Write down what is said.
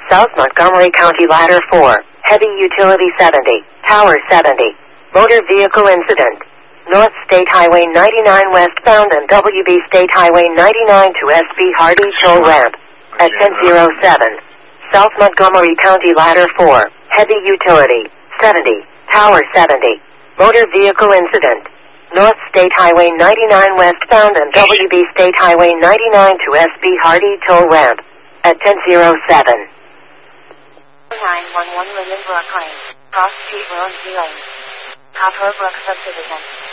South Montgomery County Ladder 4, Heavy Utility 70, Tower 70, Motor Vehicle Incident. North State Highway 99 westbound and WB State Highway 99 to SB Hardy Toll Ramp at 10:07. South Montgomery County Ladder 4, Heavy Utility 70, Tower 70, Motor Vehicle Incident. North State Highway 99 westbound and WB State Highway 99 to SB Hardy Toll Ramp at 10:07. 911 William Brook Lane, Cross Street Road, Lane, Copper Brook Subdivision.